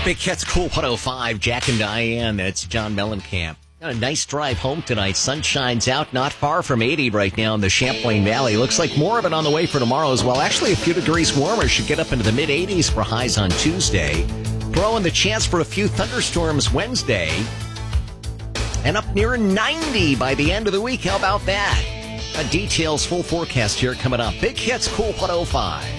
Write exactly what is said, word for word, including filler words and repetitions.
Big Cats Cool one oh five, Jack and Diane. That's John Mellencamp. Got a nice drive home tonight. Sun shines out, not far from eighty right now in the Champlain Valley. Looks like more of it on the way for tomorrow as well. Actually, a few degrees warmer. Should get up into the mid eighties for highs on Tuesday. Throwing the chance for a few thunderstorms Wednesday. And up near ninety by the end of the week. How about that? Uh, details, full forecast here coming up. Big Hits Cool one oh five.